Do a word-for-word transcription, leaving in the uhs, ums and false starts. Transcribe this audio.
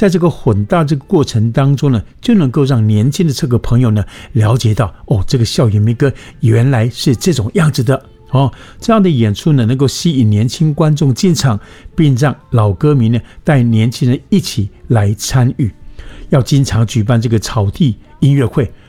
在这个混搭这个过程当中呢，就能够让年轻的这个朋友呢了解到，哦，这个校园民歌原来是这种样子的。哦，这样的演出呢，能够吸引年轻观众进场，并让老歌迷呢带年轻人一起来参与。要经常举办这个草地音乐会，